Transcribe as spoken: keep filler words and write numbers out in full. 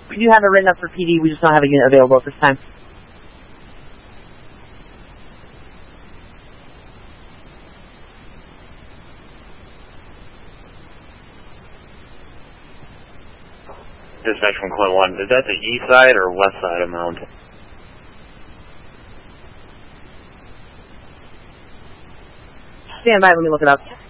We do have it written up for P D, we just don't have a unit available at this time. Dispatch from Clint one, is that the east side or west side of Mount? Stand by, let me look it up.